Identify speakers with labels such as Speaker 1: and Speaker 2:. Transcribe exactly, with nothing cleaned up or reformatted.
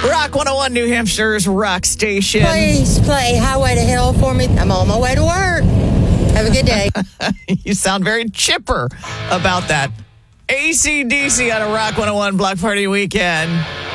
Speaker 1: Rock one oh one, New Hampshire's rock station.
Speaker 2: Please play Highway to Hell for me. I'm on my way to work. Have a good day.
Speaker 1: You sound very chipper about that. A C D C on a Rock one oh one Block Party Weekend.